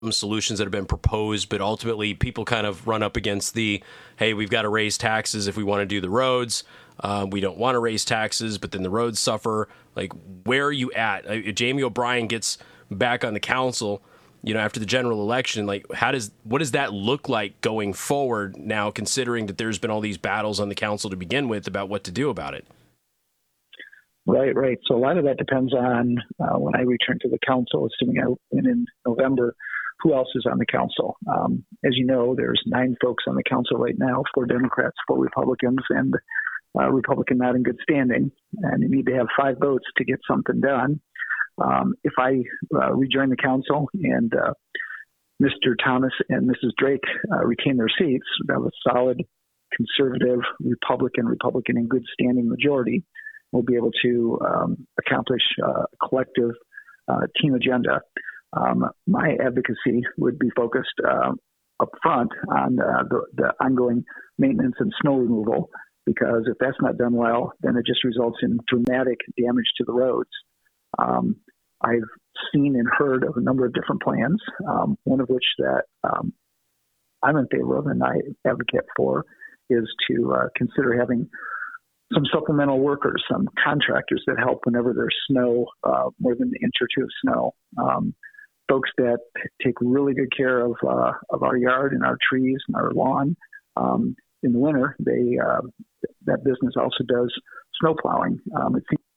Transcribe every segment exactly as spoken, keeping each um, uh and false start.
solutions that have been proposed, but ultimately people kind of run up against the, hey, we've got to raise taxes if we want to do the roads. Uh, we don't want to raise taxes, but then the roads suffer. Like, where are you at? Uh, Jamie O'Brien gets back on the council, you know, after the general election. Like, how does what does that look like going forward now, considering that there's been all these battles on the council to begin with about what to do about it? Right, right. So a lot of that depends on uh, when I return to the council, assuming I win in November, who else is on the council. Um, as you know, there's nine folks on the council right now, four Democrats, four Republicans, and uh, Republican not in good standing. And you need to have five votes to get something done. Um, if I uh, rejoin the council and uh, Mister Thomas and Missus Drake uh, retain their seats, we have a solid conservative Republican, Republican in good standing majority. We'll be able to um, accomplish uh, a collective uh, team agenda. Um, my advocacy would be focused uh, up front on uh, the, the ongoing maintenance and snow removal, because if that's not done well, then it just results in dramatic damage to the roads. Um, I've seen and heard of a number of different plans, um, one of which that um, I'm in favor of and I advocate for is to uh, consider having some supplemental workers, some contractors that help whenever there's snow, uh, more than an inch or two of snow. Um, folks that take really good care of uh, of our yard and our trees and our lawn. Um, in the winter, they uh, that business also does snow plowing. Um, it seems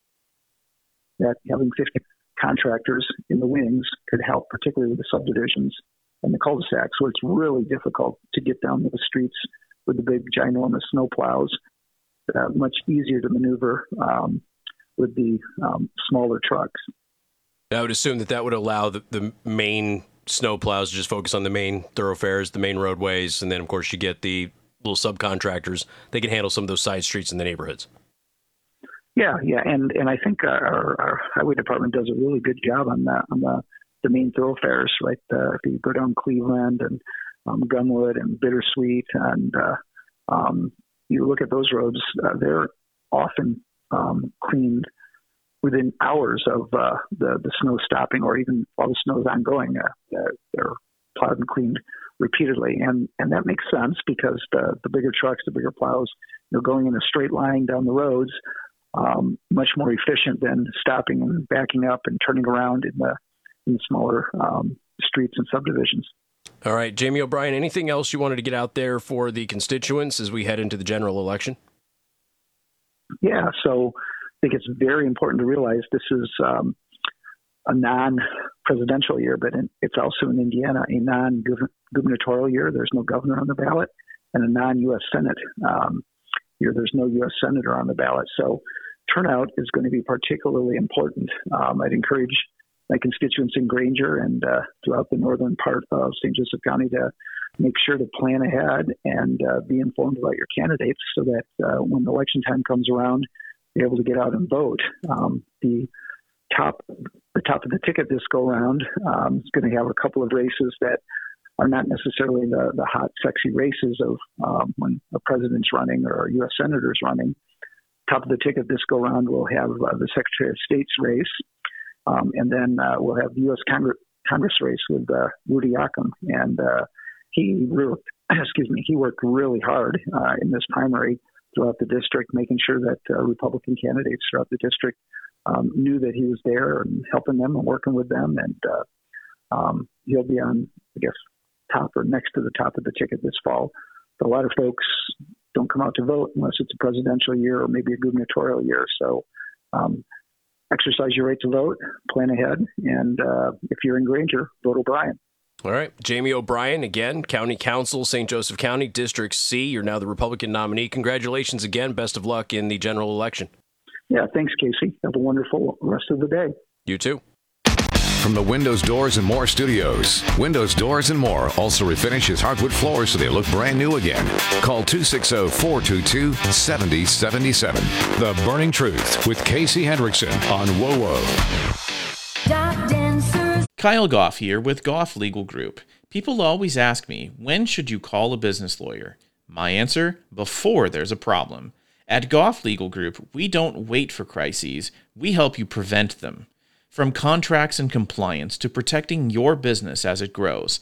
that having fifty contractors in the wings could help, particularly with the subdivisions and the cul-de-sacs, where it's really difficult to get down to the streets with the big, ginormous snow plows. Uh, much easier to maneuver um, with the um, smaller trucks. I would assume that that would allow the, the main snow plows to just focus on the main thoroughfares, the main roadways, and then, of course, you get the little subcontractors. They can handle some of those side streets in the neighborhoods. Yeah, yeah, and and I think our, our highway department does a really good job on that, on the, the main thoroughfares, right? Uh, if you go down Cleveland and um, Gunwood and Bittersweet and uh, um, you look at those roads, uh, they're often um, cleaned within hours of uh, the, the snow stopping, or even while the snow is ongoing. Uh, they're, they're plowed and cleaned repeatedly. And, and that makes sense because the, the bigger trucks, the bigger plows, they're going in a straight line down the roads, um, much more efficient than stopping and backing up and turning around in the, in the smaller um, streets and subdivisions. All right, Jamie O'Brien, anything else you wanted to get out there for the constituents as we head into the general election? Yeah, so I think it's very important to realize this is um, a non-presidential year, but in, it's also in Indiana a non-gubernatorial year. There's no governor on the ballot, and a non-U S Senate um, year. There's no U S senator on the ballot. So turnout is going to be particularly important. Um, I'd encourage my constituents in Granger and uh, throughout the northern part of Saint Joseph County to make sure to plan ahead and uh, be informed about your candidates so that uh, when election time comes around, you're able to get out and vote. Um, the top the top of the ticket this go around um, is going to have a couple of races that are not necessarily the, the hot, sexy races of um, when a president's running or a U S senator's running. Top of the ticket this go around will have uh, the Secretary of State's race. Um, and then uh, we'll have the U S Congress, Congress race with uh, Rudy Yoakum. And uh, he really, excuse me, he worked really hard uh, in this primary throughout the district, making sure that uh, Republican candidates throughout the district um, knew that he was there and helping them and working with them. And uh, um, he'll be on, I guess, top or next to the top of the ticket this fall. But a lot of folks don't come out to vote unless it's a presidential year or maybe a gubernatorial year. So um, exercise your right to vote, plan ahead, and uh, if you're in Granger, vote O'Brien. All right. Jamie O'Brien, again, County Council, Saint Joseph County, District C. You're now the Republican nominee. Congratulations again. Best of luck in the general election. Yeah, thanks, Casey. Have a wonderful rest of the day. You too. From the Windows, Doors, and More studios, Windows, Doors, and More also refinishes hardwood floors so they look brand new again. Call two six zero, four two two, seven zero seven seven. The Burning Truth with Casey Hendrickson on W O W. Kyle Goff here with Goff Legal Group. People always ask me, when should you call a business lawyer? My answer, before there's a problem. At Goff Legal Group, we don't wait for crises, we help you prevent them. From contracts and compliance to protecting your business as it grows,